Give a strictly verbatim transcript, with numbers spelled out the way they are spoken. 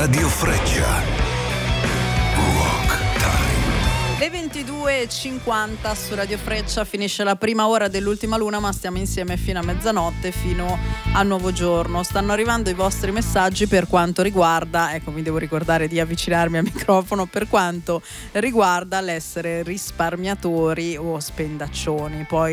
Radio Freccia. Rock Time. Le ventidue e cinquanta su Radio Freccia, finisce la prima ora dell'ultima luna, ma stiamo insieme fino a mezzanotte, fino a nuovo giorno. Stanno arrivando i vostri messaggi per quanto riguarda, ecco, mi devo ricordare di avvicinarmi al microfono, per quanto riguarda l'essere risparmiatori o spendaccioni. Poi